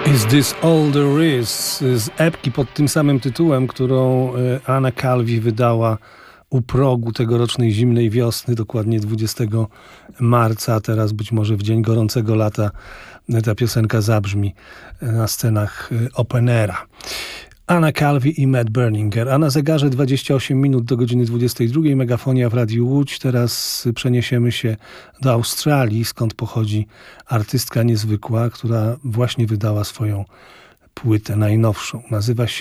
Is This All There Is z epki pod tym samym tytułem, którą Anna Calvi wydała u progu tegorocznej zimnej wiosny, dokładnie 20 marca, a teraz być może w dzień gorącego lata ta piosenka zabrzmi na scenach open aira. Anna Calvi i Matt Berninger, a na zegarze 28 minut do godziny 22. Megafonia w Radiu Łódź. Teraz przeniesiemy się do Australii, skąd pochodzi artystka niezwykła, która właśnie wydała swoją płytę najnowszą. Nazywa się